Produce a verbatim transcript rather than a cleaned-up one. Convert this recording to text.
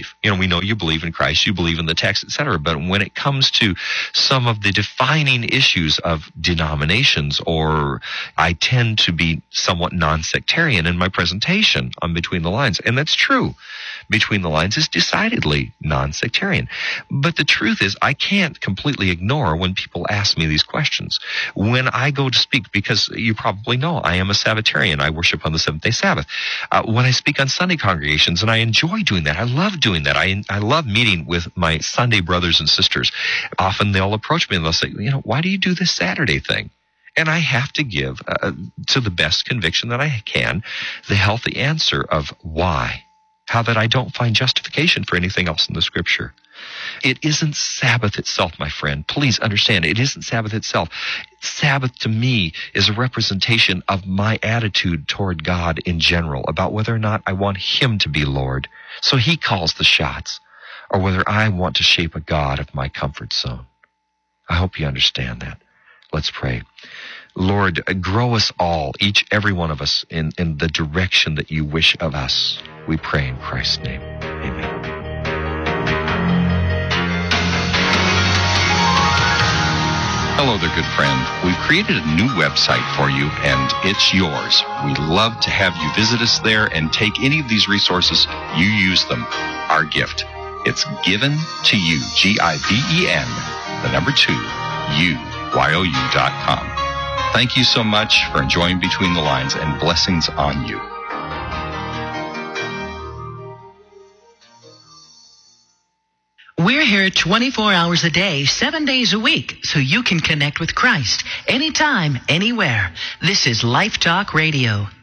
believe. You know, we know you believe in Christ, you believe in the text, et cetera. But when it comes to some of the defining issues of denominations, or I tend to be somewhat non-sectarian in my presentation on Between the Lines. And that's true. Between the Lines is decidedly non-sectarian. But the truth is, I can't completely ignore when people ask me these questions. When I go to speak, because you probably know I am a Sabbatarian. I worship on the seventh-day Sabbath. Uh, when I speak on Sunday congregations, and I enjoy doing that. I love doing that. I, I love meeting with my Sunday brothers and sisters. Often they'll approach me and they'll say, you know, why do you do this Saturday thing? And I have to give, uh, to the best conviction that I can, the healthy answer of why. How that I don't find justification for anything else in the Scripture. It isn't Sabbath itself, my friend. Please understand, it isn't Sabbath itself. Sabbath to me is a representation of my attitude toward God in general, about whether or not I want Him to be Lord, so He calls the shots, or whether I want to shape a God of my comfort zone. I hope you understand that. Let's pray. Lord, grow us all, each, every one of us, in, in the direction that you wish of us. We pray in Christ's name. Amen. Hello there, good friend. We've created a new website for you, and it's yours. We'd love to have you visit us there and take any of these resources. You use them. Our gift. It's given to you. G I V E N, the number two, U, Y O U dot com. Thank you so much for enjoying Between the Lines, and blessings on you. We're here twenty-four hours a day, seven days a week, so you can connect with Christ anytime, anywhere. This is Life Talk Radio.